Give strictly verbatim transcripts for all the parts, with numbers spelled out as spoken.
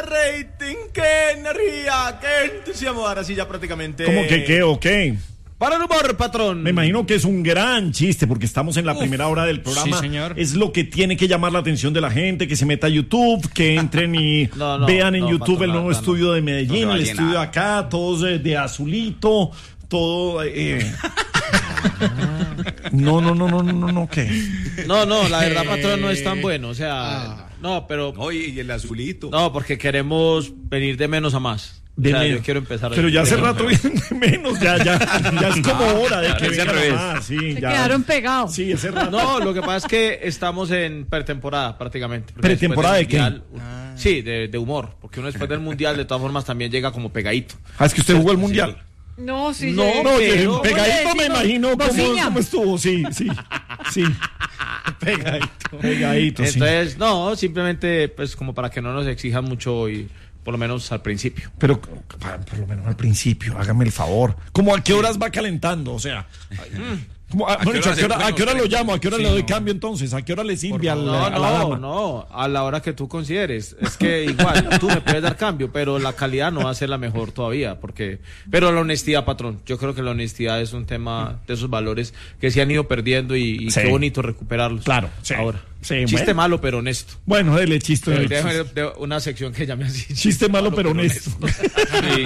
rating, qué energía, qué entusiasmo. Ahora sí, ya prácticamente. ¿Cómo que qué o qué? Para el humor, patrón. Me imagino que es un gran chiste porque estamos en la Uf, primera hora del programa. sí, señor. Es lo que tiene que llamar la atención de la gente, que se meta a YouTube, que entren y No, no, vean en no, YouTube patrón, el nuevo no, no. estudio de Medellín, No se va el a estudio de llenar. acá, todos de, de azulito, todo. Eh. No, no, no, no, no, no, no, ¿qué? No, no, la verdad, patrón, no es tan bueno. O sea, no, pero. Oye, y el azulito. No, porque queremos venir de menos a más. De o sea, menos. yo quiero empezar. Pero ya hace de- rato vienen de menos, ya, ya, ya es como hora de que es al vengan revés. más, sí, Se ya. quedaron pegados. Sí, ese rato. No, lo que pasa es que estamos en pretemporada prácticamente. porque ¿Pretemporada después de del mundial- Sí, de, de humor. Porque uno después del mundial, de todas formas, también llega como pegadito. Ah, es que usted jugó el mundial. No, sí, No, llegué. No, pero- que pegadito ¿cómo me le decimos? imagino cómo, Bociña. cómo estuvo, sí, sí, sí. Pegadito. Pegadito, sí. Entonces, no, simplemente, pues, como para que no nos exijan mucho y por lo menos al principio. Pero pa- por lo menos al principio, hágame el favor. ¿Cómo a qué horas va calentando? O sea, ¿cómo, a, mejor qué dicho, hora ¿a qué hora, se- a qué hora lo bueno, llamo? ¿A qué hora sí, le doy no. cambio entonces? ¿A qué hora le sirve a la, No, a la no, dama? no, a la hora que tú consideres. Es que igual, tú me puedes dar cambio, pero la calidad no va a ser la mejor todavía, porque, pero la honestidad, patrón, yo creo que la honestidad es un tema de esos valores que se han ido perdiendo y, y Sí. qué bonito recuperarlos. Claro, sí. Ahora. Sí, Chiste bueno. malo, pero honesto. Bueno, dele chiste. Pero dele déjame chiste. de una sección que llame así. Chiste malo, pero honesto. Sí.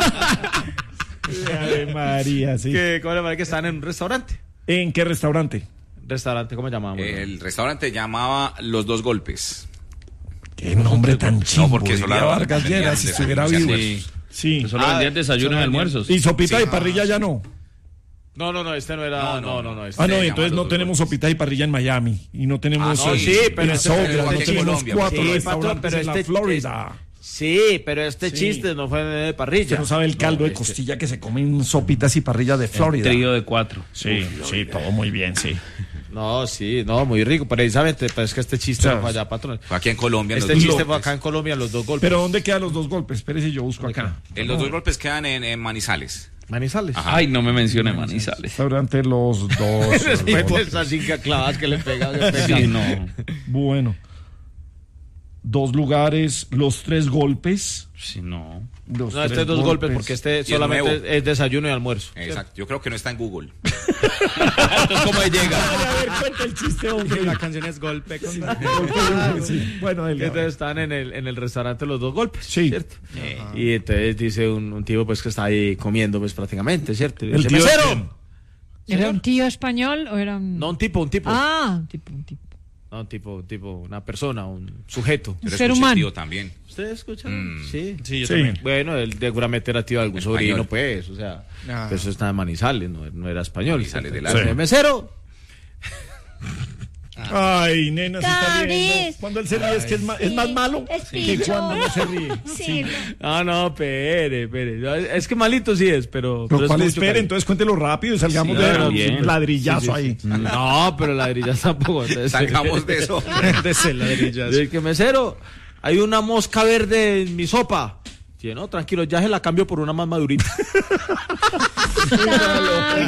Ave María, sí. que, ¿cómo le parece que están en un restaurante? ¿En qué restaurante? Restaurante, ¿cómo llamamos? El restaurante llamaba Los Dos Golpes. Qué nombre tan chido. No, porque eso la- Vargas Lleras, si estuviera vivo. Sí. Sí. Solo Ah, vendían desayuno y solo almuerzos. Y sopita Sí. y parrilla ya no. No, no, no, este no era. No, No, no, no, no. no. este Ah, no, Se y entonces llaman no los tenemos dos sopita y parrilla en Miami. Y no tenemos. Ah, no, eh, sí, pero el este- Soul, pero no aquí en tenemos Colombia, cuatro sí, restaurantes patrón, pero en la este- Florida. Sí, pero este Sí. chiste no fue de parrilla. Usted no sabe el caldo de este- costilla que se comen sopitas y parrillas de Florida. Trío de cuatro. Sí, sí, todo muy bien, sí. No, sí, no, muy rico, precisamente, pero es que este chiste O sea, no fue allá, patrón. Fue aquí en Colombia. en Este Los Dos chiste fue Golpes. acá en Colombia, los dos golpes. Pero ¿dónde quedan los dos golpes? Espérese, yo busco acá. En Los Dos Golpes quedan en, en Manizales. Manizales. Ajá. Ay, no me mencione Manizales. Restaurante los dos. Sí, pues, esas cinco clavadas que le pegan. que pegan. Sí, no. Bueno. Dos lugares, los tres golpes. Sí, no. Los No, tres este es dos golpes porque este es solamente nuevo. es, es desayuno y almuerzo. Exacto. Yo creo que no está en Google. Entonces, ¿cómo llega? A ver, cuenta el chiste, hombre. La canción es golpe con Sí. Bueno, dele, a ver. Entonces están en el, en el restaurante los dos golpes, Sí. ¿cierto? Y entonces dice un, un tipo pues que está ahí comiendo pues prácticamente, ¿cierto? Y El dice, tío de ¡mesero! quién? ¿Era un tío español o era un...? No, un tipo, un tipo. Ah, un tipo, un tipo. No, un tipo, un tipo, una persona, un sujeto. Yo lo ser escuché, humano. tío, también. ¿Ustedes escuchan? Mm. Sí. Sí, yo Sí. también. Bueno, él seguramente era tío de algún Español. sobrino, pues, o sea, Ah. pues eso está en Manizales, no, no era español. Manizales del Entonces, Alto. mesero. Ay, nena, se está riendo. Cabris. Cuando él se ríe es que es más, es más malo Es que picho. cuando no se ríe. Sí, Ah, no, pere, pere. Es que malito sí es, pero. Pero pero ¿cuál es espere? mucho cariño. Entonces cuéntelo rápido y salgamos Sí, de claro, un bien. ladrillazo Sí, sí, sí. ahí. No, pero ladrillas tampoco. entonces- Salgamos de eso. de ese ladrillazo. Es que mesero, hay una mosca verde en mi sopa. Sí, no, tranquilo, ya se la cambio por una más madurita. Ay,